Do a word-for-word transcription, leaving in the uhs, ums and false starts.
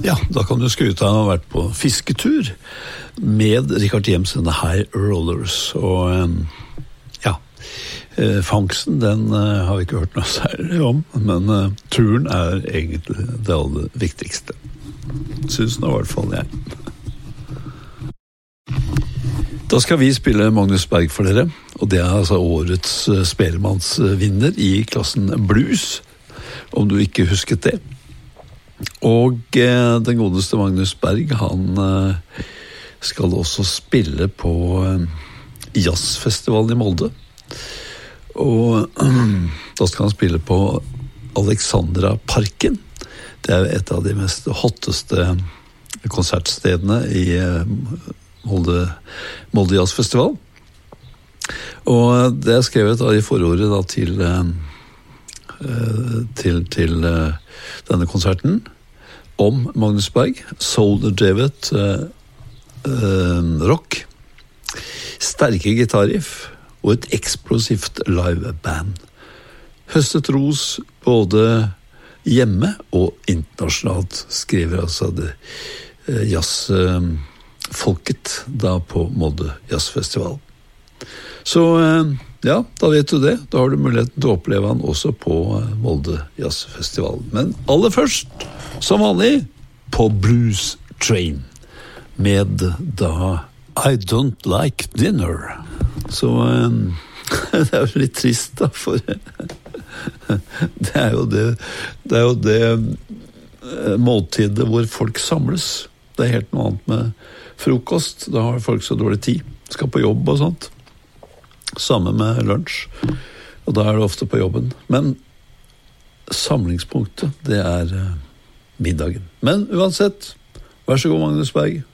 Ja, da kan du skryte av å ha vært på fisketur med Richard Jemsen High Rollers, og ja, fangsten, den har vi ikke hørt noe særlig om, men turen er egentlig det aller viktigste. Synes nå i hvert fall jeg. Da skal vi spille Magnus Berg for dere, og det er altså årets spellemannsvinner i klassen blues, om du ikke husket det. Og eh, den godeste Magnus Berg, han eh, skal også spille på eh, jazzfestivalen i Molde. Og eh, da skal han spille på Alexandra Parken. Det er et av de mest hotteste konsertstedene i eh, Molde, Molde Jazzfestival. Og det er skrevet i forordet da, til, eh, til, til eh, denne konserten om Magnus Berg, soul-drevet uh, uh, rock, sterke gitarriff og et eksplosivt liveband. Høstet ros både hjemme og internasjonalt, skriver altså det uh, jazzfolket uh, da på Molde Jazzfestival. Så uh, ja, da vet du det. Da har du muligheten til å oppleve han også på Molde Jazzfestival. Men aller først, som vanlig, på Blues Train, med da I Don't Like Dinner. Så um, det er jo litt trist da, for det er jo det, det er jo det måltidet hvor folk samles. Det er helt noe annet med frokost. Da har folk så dårlig tid. Skal på jobb og sånt. Sammen med lunsj, og da er det ofte på jobben. Men samlingspunktet, det er uh, middagen. Men uansett, vær så god Magnus Berg.